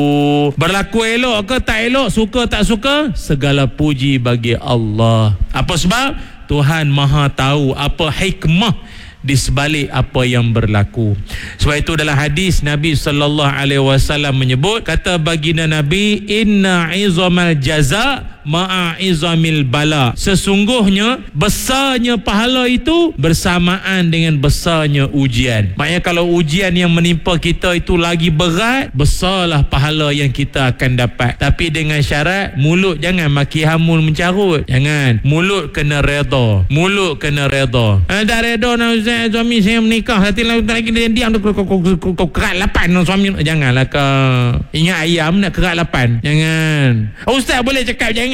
Berlaku elok ke tak elok, suka tak suka, segala puji bagi Allah. Apa sebab? Tuhan Maha tahu apa hikmah di sebalik apa yang berlaku. Sebab itu dalam hadis Nabi SAW menyebut, kata baginda Nabi, inna izamal jaza ma'a izamil bala. Sesungguhnya besarnya pahala itu bersamaan dengan besarnya ujian. Maknanya kalau ujian yang menimpa kita itu lagi berat, besarlah pahala yang kita akan dapat. Tapi dengan syarat, mulut jangan maki hamun mencarut. Jangan. Mulut kena redha. Mulut kena redha. Tak redha nak suami saya menikah, nanti lagi dia diam kau kerat lapan suami. Janganlah kau. Ingat ayam nak kerat lapan. Jangan. Ustaz boleh cakap jangan.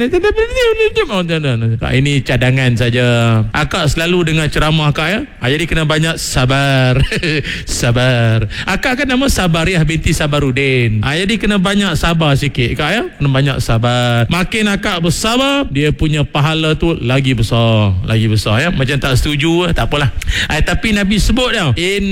Ini cadangan saja. Akak selalu dengar ceramah akak ya. Jadi kena banyak sabar. Sabar. Akak kan nama Sabariah binti Sabarudin. Jadi kena banyak sabar sikit kak ya. Kena banyak sabar. Makin akak bersabar, dia punya pahala tu lagi besar. Lagi besar ya. Macam tak setuju, tak apalah. Tapi Nabi sebut dah.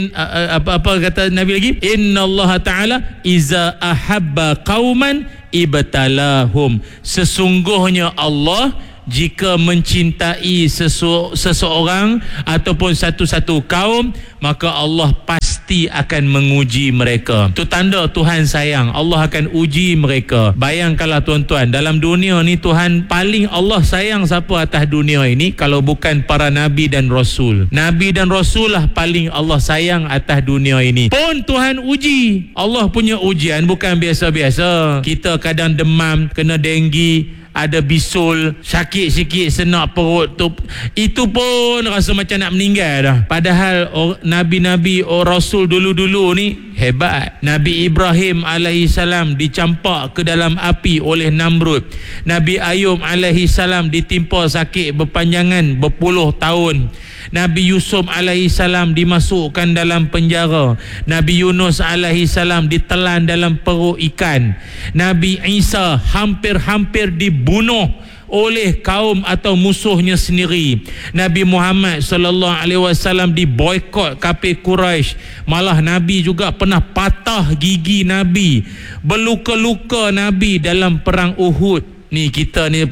Apa kata Nabi lagi? Innallaha ta'ala iza ahabba qauman ibtalahum. Sesungguhnya Allah jika mencintai seseorang ataupun satu-satu kaum, maka Allah pasti akan menguji mereka. Itu tanda Tuhan sayang. Allah akan uji mereka. Bayangkanlah tuan-tuan, dalam dunia ni Tuhan paling Allah sayang siapa atas dunia ini kalau bukan para Nabi dan Rasul. Nabi dan Rasul lah paling Allah sayang atas dunia ini. Pun Tuhan uji. Allah punya ujian bukan biasa-biasa. Kita kadang demam, kena denggi, ada bisul, sakit sikit, senak perut tu, itu pun rasa macam nak meninggal dah. Padahal Nabi-Nabi Rasul dulu-dulu ni hebat. Nabi Ibrahim alaihissalam dicampak ke dalam api oleh Namrud. Nabi Ayub alaihissalam ditimpa sakit berpanjangan berpuluh tahun. Nabi Yusuf alaihissalam dimasukkan dalam penjara. Nabi Yunus alaihissalam ditelan dalam perut ikan. Nabi Isa hampir-hampir dibunuh oleh kaum atau musuhnya sendiri. Nabi Muhammad sallallahu alaihi wasallam diboikot kafir Quraisy. Malah Nabi juga pernah patah gigi Nabi, berluka-luka Nabi dalam perang Uhud. Ni kita ni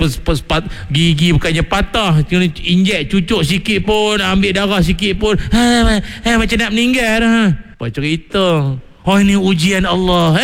gigi bukannya patah, injek cucuk sikit pun, ambil darah sikit pun macam nak meninggal dah. Apa cerita? Oh, ini ujian Allah.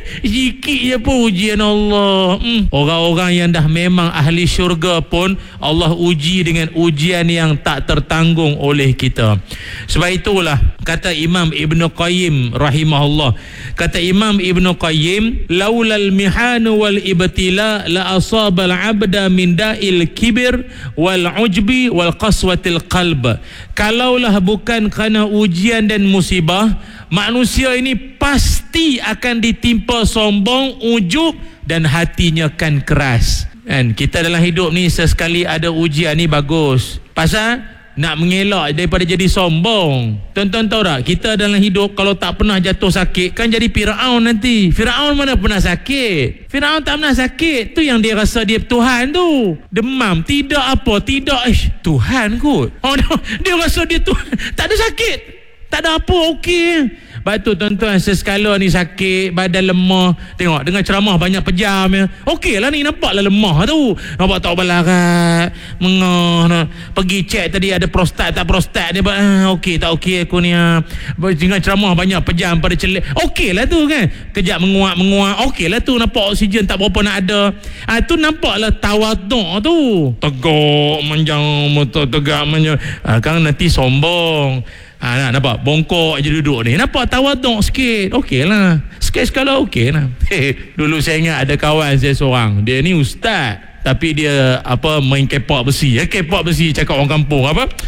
Sikit je pun ujian Allah. Orang-orang yang dah memang ahli syurga pun Allah uji dengan ujian yang tak tertanggung oleh kita. Sebab itulah kata Imam Ibn Qayyim rahimahullah. Kata Imam Ibn Qayyim, laulal mihanu wal ibtila la asabal abda min da'il kibir wal ujbi wal qaswatil qalb. Kalaulah bukan kerana ujian dan musibah, manusia ini pasti akan ditimpa sombong, ujub dan hatinya kan keras. Kan kita dalam hidup ni sesekali ada ujian ni bagus. Pasal nak mengelak daripada jadi sombong. Tuan-tuan tahu tak, kita dalam hidup kalau tak pernah jatuh sakit kan jadi Firaun nanti. Firaun mana pernah sakit? Firaun tak pernah sakit. Tu yang dia rasa dia Tuhan tu. Demam, tidak apa, tidak Tuhan kot. Dia rasa dia Tuhan. Tak ada sakit, tak ada apa, okey. Sebab tu tuan-tuan, sesekala ni sakit, badan lemah, tengok dengan ceramah banyak pejam ya. Okey lah ni, nampaklah lemah tu. Nampak tak belarat, mengah. Pergi cek tadi ada prostat tak prostat. Dia okey tak okey aku ni. Dengan ceramah banyak pejam pada celik. Okey lah tu kan. Kejap menguap. Okey lah tu, nampak oksigen tak berapa nak ada. Tu nampaklah tawaduk tu. Tegak manjang, tegak manjang. Kan nanti sombong. Nampak bongkok je duduk ni. Nampak tawaduk sikit. Okey lah. Sekali-sekala okey lah. Dulu saya ingat ada kawan saya seorang. Dia ni ustaz, tapi dia main kepak besi. Kepak besi cakap orang kampung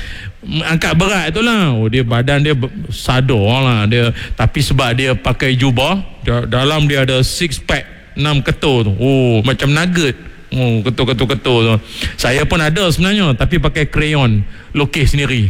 angkat berat tu lah. Dia badan dia sadar lah dia. Tapi sebab dia pakai jubah, dalam dia ada 6 pack, 6 ketul tu. Macam nugget. Ketul tu. Saya pun ada sebenarnya, tapi pakai krayon, lukis sendiri.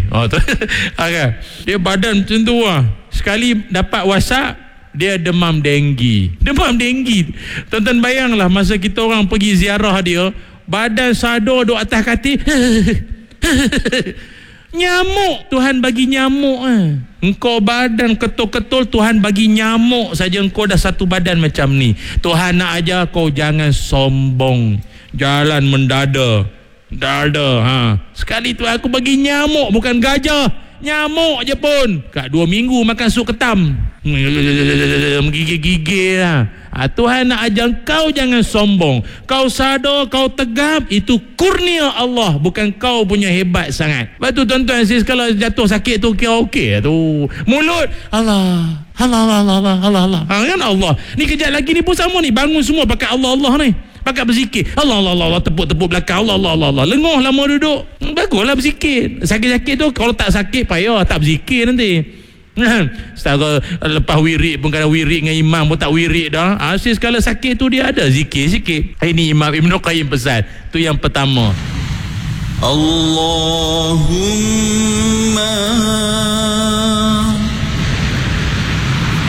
Dia badan macam tu lah. Sekali dapat WhatsApp, dia demam denggi. Tuan-tuan bayanglah, masa kita orang pergi ziarah dia, badan sadar duduk atas katil. Nyamuk, Tuhan bagi nyamuk. Engkau badan ketul-ketul, Tuhan bagi nyamuk saja engkau dah satu badan macam ni. Tuhan nak ajar kau jangan sombong, jalan mendada. Sekali tu aku bagi nyamuk, bukan gajah, nyamuk je pun. Kat 2 minggu makan sup ketam, menggigil-gigil lah. Tuhan nak ajar kau jangan sombong. Kau sadar, kau tegap, itu kurnia Allah, bukan kau punya hebat sangat. Lepas tu tuan-tuan sis, kalau jatuh sakit tu kira okey tu. Mulut Allah kan Allah. Ni kejap lagi ni pun sama ni, bangun semua pakai Allah ni. Pakai berzikir Allah, tepuk-tepuk belakang Allah. Lengoh lama duduk, baguslah berzikir. Sakit-sakit tu, kalau tak sakit payah tak berzikir nanti. Setara lepas wirid pun, kadang wirid dengan imam pun tak wirid dah. Asis kalau sakit tu dia ada zikir sikit. Ini Imam Ibn Qayyim pesan. Tu yang pertama. Allahumma